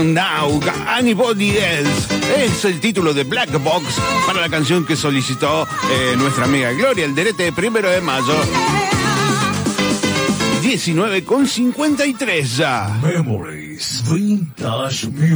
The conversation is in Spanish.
Now, Anybody Else. Es el título de Black Box para la canción que solicitó nuestra amiga Gloria, el derete de 1 de mayo. 19:53 ya. Memories Vintage Music.